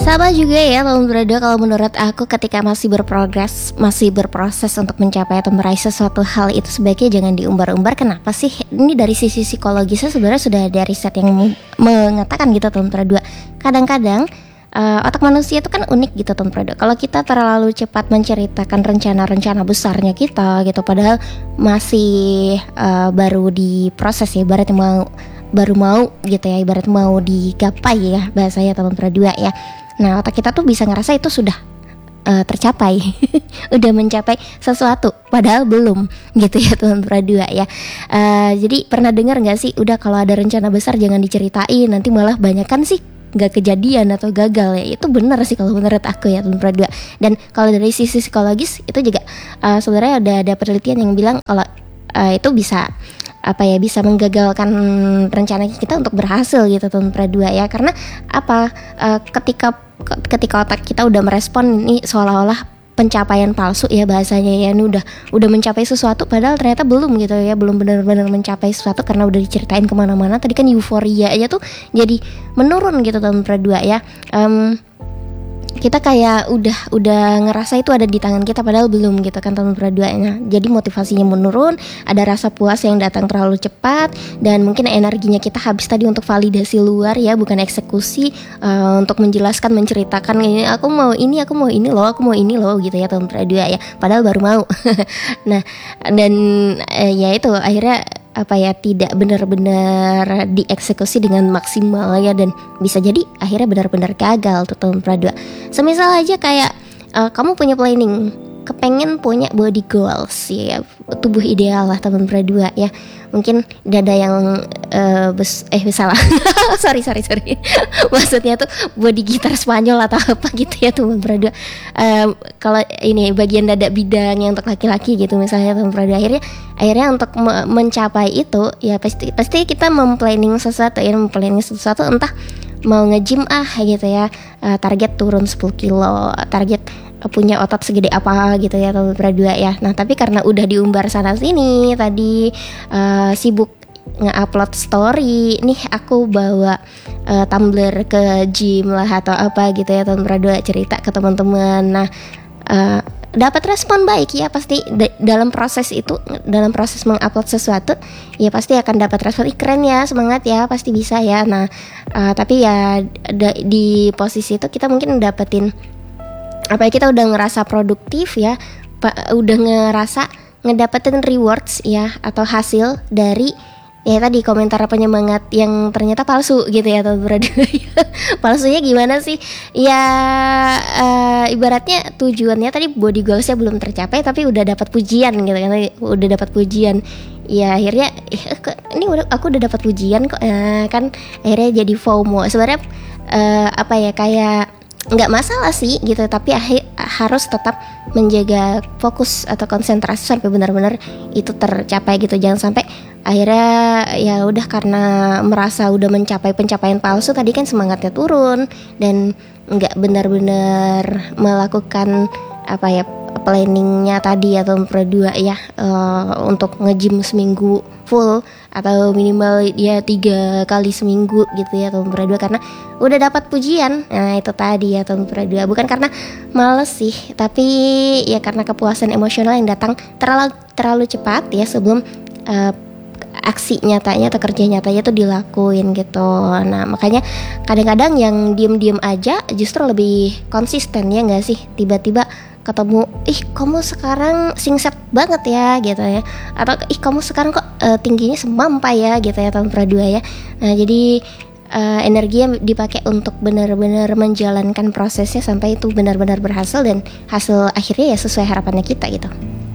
Sama juga ya tahun berada, kalau menurut aku ketika masih berproses untuk mencapai atau meraih sesuatu hal itu sebaiknya jangan diumbar-umbar. Kenapa sih? Ini dari sisi psikologisnya sebenarnya sudah ada riset yang mengatakan gitu tahun berada. Kadang-kadang otak manusia itu kan unik gitu tahun berada. Kalau kita terlalu cepat menceritakan rencana-rencana besarnya kita gitu, padahal masih baru diproses ya, baru mau gitu ya, ibarat mau digapai ya bahasanya tahun berdua ya. Nah otak kita tuh bisa ngerasa itu sudah tercapai udah mencapai sesuatu padahal belum gitu ya tahun berdua ya. Jadi pernah dengar gak sih, udah kalau ada rencana besar jangan diceritain, nanti malah banyakan sih gak kejadian atau gagal ya. Itu benar sih kalau menurut aku ya tahun berdua. Dan kalau dari sisi psikologis itu juga sebenarnya udah ada penelitian yang bilang kalau itu bisa bisa menggagalkan rencana kita untuk berhasil gitu tahun berdua ya. Karena ketika otak kita udah merespon ini seolah-olah pencapaian palsu ya bahasanya ya, ini udah mencapai sesuatu padahal ternyata belum gitu ya, belum benar-benar mencapai sesuatu karena udah diceritain kemana-mana. Tadi kan euforia aja tuh jadi menurun gitu tahun berdua ya. Kita kayak udah ngerasa itu ada di tangan kita padahal belum gitu kan tahun berduanya. Jadi motivasinya menurun, ada rasa puas yang datang terlalu cepat, dan mungkin energinya kita habis tadi untuk validasi luar ya, bukan eksekusi, untuk menjelaskan, menceritakan ini aku mau ini loh gitu ya tahun berdua ya, padahal baru mau. Nah dan ya itu akhirnya tidak benar-benar dieksekusi dengan maksimal ya, dan bisa jadi akhirnya benar-benar gagal tuh tahun berdua. Semisal aja kayak kamu punya planning, kepengen punya body goals ya, tubuh ideal lah tahun berdua ya. Mungkin dada yang salah sorry maksudnya tuh body gitar Spanyol atau apa gitu ya tahun berdua. Kalau ini bagian dada bidang yang untuk laki-laki gitu misalnya tahun berdua, akhirnya untuk mencapai itu ya pasti kita memplanning sesuatu entah mau nge-gym gitu ya, target turun 10 kilo, target punya otot segede apa gitu ya tahun berdua ya. Nah tapi karena udah diumbar sana sini tadi, sibuk nge-upload story, nih aku bawa tumbler ke gym lah atau apa gitu ya tahun berdua, cerita ke teman-teman. Nah dapat respon baik ya pasti dalam proses mengupload sesuatu ya, pasti akan dapat respon, keren ya, semangat ya, pasti bisa ya. Nah tapi ya di posisi itu kita mungkin dapetin kita udah ngerasa produktif ya, udah ngedapetin rewards ya atau hasil dari ya tadi komentar penyemangat yang ternyata palsu gitu ya tahun berdua. Palsunya gimana sih ya, ibaratnya tujuannya tadi body goalsnya belum tercapai tapi udah dapat pujian gitu kan, udah dapat pujian ya, akhirnya ini aku udah dapat pujian kok, kan akhirnya jadi FOMO. Sebenarnya kayak nggak masalah sih gitu, tapi harus tetap menjaga fokus atau konsentrasi sampai benar-benar itu tercapai gitu. Jangan sampai akhirnya ya udah karena merasa udah mencapai pencapaian palsu tadi kan semangatnya turun dan nggak benar-benar melakukan planningnya tadi atau berdua ya, untuk nge-gym seminggu full atau minimal ya 3 kali seminggu gitu ya tahun berdua, karena udah dapat pujian. Nah itu tadi ya tahun berdua, bukan karena males sih, tapi ya karena kepuasan emosional yang datang terlalu cepat ya sebelum aksi nyatanya atau kerja nyatanya tuh dilakuin gitu. Nah makanya kadang-kadang yang diem-diem aja justru lebih konsisten ya nggak sih, tiba-tiba ketemu, kamu sekarang singset banget ya gitu ya, atau kamu sekarang kok tingginya semampai ya gitu ya tahun berdua ya. Nah jadi energinya dipakai untuk benar-benar menjalankan prosesnya sampai itu benar-benar berhasil dan hasil akhirnya ya sesuai harapannya kita gitu.